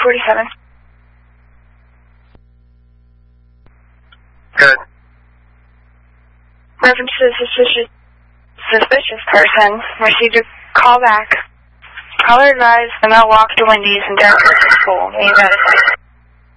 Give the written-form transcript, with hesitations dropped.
247. Good. Reference to the suspicious person. Received a call back. Caller advised the male walked to Wendy's and Derek was in school. Any medicine?